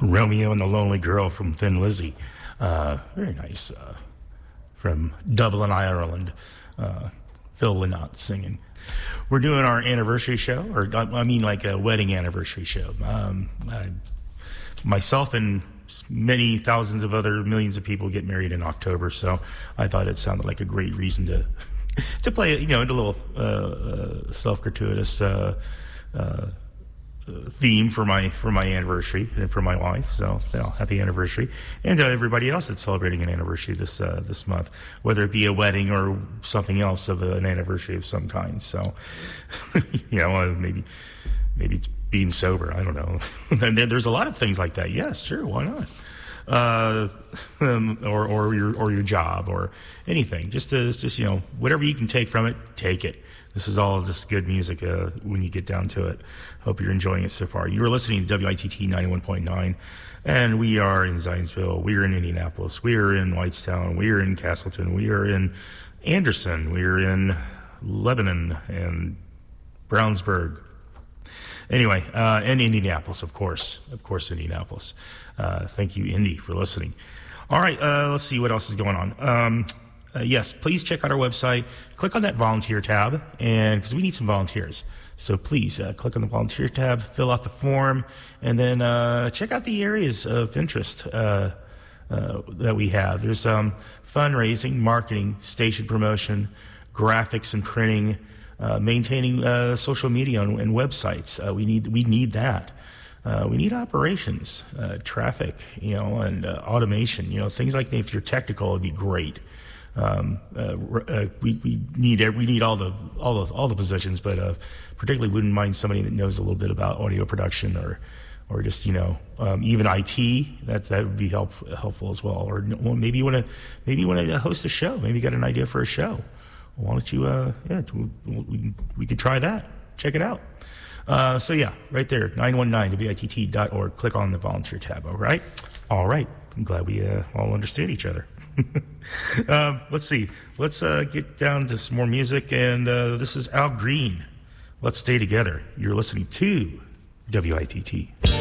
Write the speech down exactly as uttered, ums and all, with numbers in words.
Romeo and the Lonely Girl from Thin Lizzy. Uh, very nice. Uh, from Dublin, Ireland. Uh, Phil Lynott singing. We're doing our anniversary show, or I mean like a wedding anniversary show. Um, I, myself and many thousands of other millions of people get married in October, so I thought it sounded like a great reason to to play, you know, a little uh, uh, self-gratuitous uh, uh, theme for my for my anniversary and for my wife. So, you know, happy anniversary, and to everybody else that's celebrating an anniversary this uh, this month, whether it be a wedding or something else of an anniversary of some kind. So, you know, uh, maybe maybe it's being sober. I don't know. And then there's a lot of things like that. Yes, sure, why not? Uh, um, or or your or your job or anything. Just to, just you know, whatever you can take from it, take it. This is all just good music uh, when you get down to it. Hope you're enjoying it so far. You are listening to W I T T ninety-one point nine, and we are in Zionsville. We are in Indianapolis. We are in Whitestown. We are in Castleton. We are in Anderson. We are in Lebanon and Brownsburg. Anyway, uh, and Indianapolis, of course. Of course, Indianapolis. Uh, thank you, Indy, for listening. All right, uh, let's see what else is going on. Um, Uh, yes, please check out our website. Click on that volunteer tab, and because we need some volunteers. So please uh, click on the volunteer tab, fill out the form, and then uh, check out the areas of interest uh, uh, that we have. There's um, fundraising, marketing, station promotion, graphics and printing, uh, maintaining uh, social media and, and websites. Uh, we need we need that. Uh, we need operations, uh, traffic, you know, and uh, automation. You know, things like that. If you're technical, it'd be great. Um, uh, uh, we, we need we need all the all the all the positions, but uh, particularly wouldn't mind somebody that knows a little bit about audio production or or just you know um, even I T. That that would be help, helpful as well. Or well, maybe you want to maybe you want to host a show. Maybe you got an idea for a show. Why don't you? Uh, yeah, we, we we could try that. Check it out. Uh, so yeah, right there, nine one nine W I T T dot org. Click on the volunteer tab. All right, all right. I'm glad we uh, all understand each other. um, let's see. Let's uh, get down to some more music, and uh, this is Al Green. Let's stay together. You're listening to W I T T.